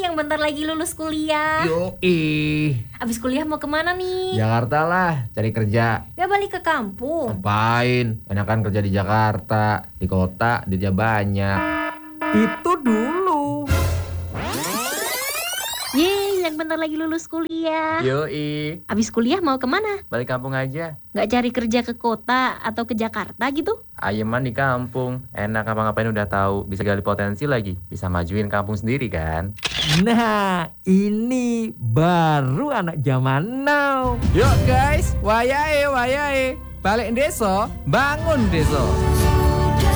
yang bentar lagi lulus kuliah. Yoi. Abis kuliah mau kemana nih? Jakarta lah, cari kerja. Gak balik ke kampung? Ngapain? Enakan kerja di Jakarta. Di kota, duitnya banyak. Itu dulu. Yeay, yang bentar lagi lulus kuliah. Yoi. Abis kuliah mau kemana? Balik kampung aja. Gak cari kerja ke kota atau ke Jakarta gitu? Ayeman di kampung. Enak ngapa-ngapain udah tahu. Bisa gali potensi lagi. Bisa majuin kampung sendiri kan. Nah, ini baru anak zaman now. Yuk guys, wayahe. Balik desa, bangun desa.